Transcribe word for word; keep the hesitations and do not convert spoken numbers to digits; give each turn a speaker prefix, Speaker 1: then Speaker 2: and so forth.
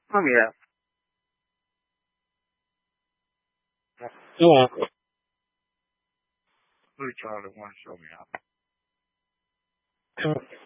Speaker 1: Let me ask.
Speaker 2: Yeah.
Speaker 1: Who Charlie want to show me out?